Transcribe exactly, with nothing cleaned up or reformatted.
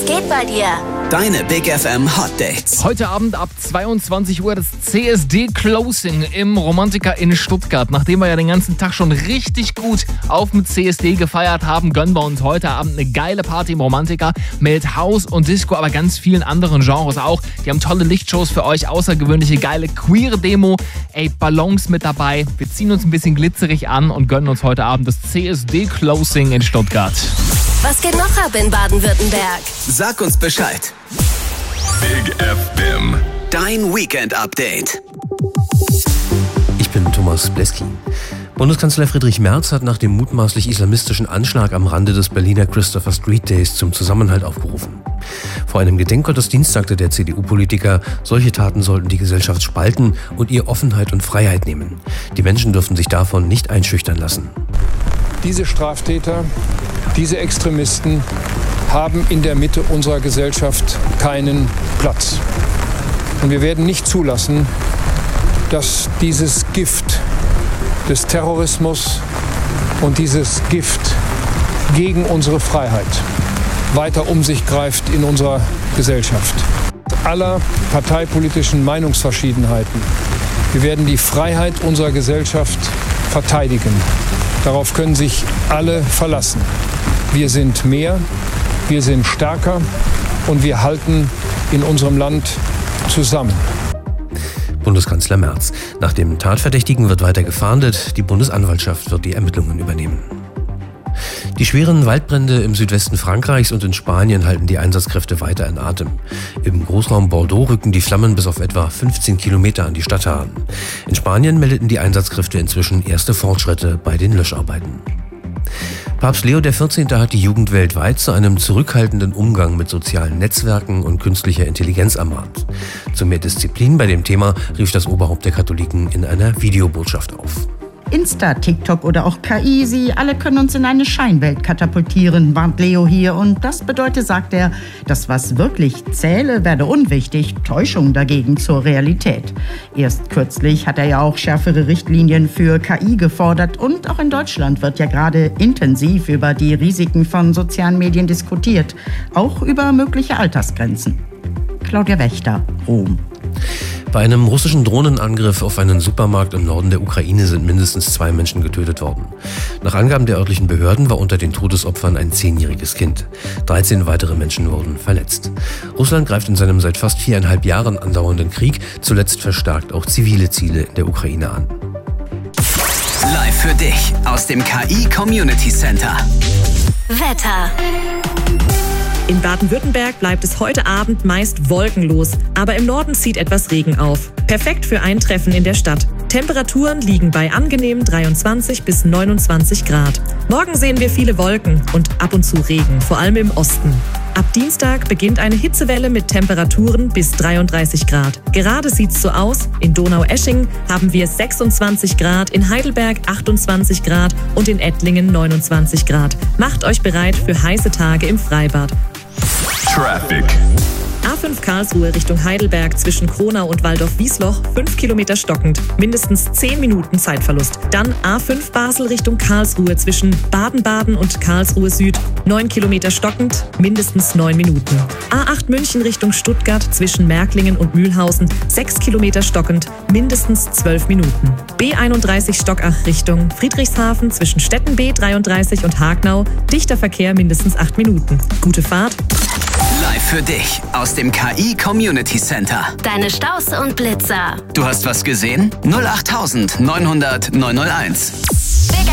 geht bei dir? Deine Big F M Hot Dates. Heute Abend ab zweiundzwanzig Uhr das C S D Closing im Romantika in Stuttgart. Nachdem wir ja den ganzen Tag schon richtig gut auf dem C S D gefeiert haben, gönnen wir uns heute Abend eine geile Party im Romantika mit House und Disco, aber ganz vielen anderen Genres auch. Die haben tolle Lichtshows für euch, außergewöhnliche, geile queere Demo, ey, Ballons mit dabei. Wir ziehen uns ein bisschen glitzerig an und gönnen uns heute Abend das C S D Closing in Stuttgart. Was geht noch ab in Baden-Württemberg? Sag uns Bescheid. Big F M. Dein Weekend-Update. Ich bin Thomas Bleski. Bundeskanzler Friedrich Merz hat nach dem mutmaßlich islamistischen Anschlag am Rande des Berliner Christopher Street Days zum Zusammenhalt aufgerufen. Vor einem Gedenkgottesdienst sagte der C D U-Politiker, solche Taten sollten die Gesellschaft spalten und ihr Offenheit und Freiheit nehmen. Die Menschen dürfen sich davon nicht einschüchtern lassen. Diese Straftäter, diese Extremisten haben in der Mitte unserer Gesellschaft keinen Platz. Und wir werden nicht zulassen, dass dieses Gift des Terrorismus und dieses Gift gegen unsere Freiheit weiter um sich greift in unserer Gesellschaft. Aller parteipolitischen Meinungsverschiedenheiten. Wir werden die Freiheit unserer Gesellschaft verteidigen. Darauf können sich alle verlassen. Wir sind mehr, wir sind stärker und wir halten in unserem Land zusammen. Bundeskanzler Merz. Nach dem Tatverdächtigen wird weiter gefahndet. Die Bundesanwaltschaft wird die Ermittlungen übernehmen. Die schweren Waldbrände im Südwesten Frankreichs und in Spanien halten die Einsatzkräfte weiter in Atem. Im Großraum Bordeaux rücken die Flammen bis auf etwa fünfzehn Kilometer an die Stadt heran. In Spanien meldeten die Einsatzkräfte inzwischen erste Fortschritte bei den Löscharbeiten. Papst Leo der vierzehnte hat die Jugend weltweit zu einem zurückhaltenden Umgang mit sozialen Netzwerken und künstlicher Intelligenz ermahnt. Zu mehr Disziplin bei dem Thema rief das Oberhaupt der Katholiken in einer Videobotschaft auf. Insta, TikTok oder auch K I, sie alle können uns in eine Scheinwelt katapultieren, warnt Leo hier. Und das bedeutet, sagt er, das, was wirklich zähle, werde unwichtig, Täuschung dagegen zur Realität. Erst kürzlich hat er ja auch schärfere Richtlinien für K I gefordert. Und auch in Deutschland wird ja gerade intensiv über die Risiken von sozialen Medien diskutiert, auch über mögliche Altersgrenzen. Claudia Wächter, Rom. Bei einem russischen Drohnenangriff auf einen Supermarkt im Norden der Ukraine sind mindestens zwei Menschen getötet worden. Nach Angaben der örtlichen Behörden war unter den Todesopfern ein zehnjähriges Kind. dreizehn weitere Menschen wurden verletzt. Russland greift in seinem seit fast viereinhalb Jahren andauernden Krieg zuletzt verstärkt auch zivile Ziele in der Ukraine an. Live für dich aus dem K I Community Center. Wetter. In Baden-Württemberg bleibt es heute Abend meist wolkenlos, aber im Norden zieht etwas Regen auf. Perfekt für ein Treffen in der Stadt. Temperaturen liegen bei angenehmen dreiundzwanzig bis neunundzwanzig Grad. Morgen sehen wir viele Wolken und ab und zu Regen, vor allem im Osten. Ab Dienstag beginnt eine Hitzewelle mit Temperaturen bis dreiunddreißig Grad. Gerade sieht's so aus. In Donaueschingen haben wir sechsundzwanzig Grad, in Heidelberg achtundzwanzig Grad und in Ettlingen neunundzwanzig Grad. Macht euch bereit für heiße Tage im Freibad. Traffic. A fünf Karlsruhe Richtung Heidelberg zwischen Kronau und Waldorf-Wiesloch, fünf Kilometer stockend, mindestens zehn Minuten Zeitverlust. Dann A fünf Basel Richtung Karlsruhe zwischen Baden-Baden und Karlsruhe Süd, neun Kilometer stockend, mindestens neun Minuten. A acht München Richtung Stuttgart zwischen Märklingen und Mühlhausen, sechs Kilometer stockend, mindestens zwölf Minuten. B einunddreißig Stockach Richtung Friedrichshafen zwischen Stetten B dreiunddreißig und Hagnau, dichter Verkehr mindestens acht Minuten. Gute Fahrt. Live für dich aus dem K I Community Center. Deine Staus und Blitzer. Du hast was gesehen? null acht neunhundert neunhunderт neunhunderteins.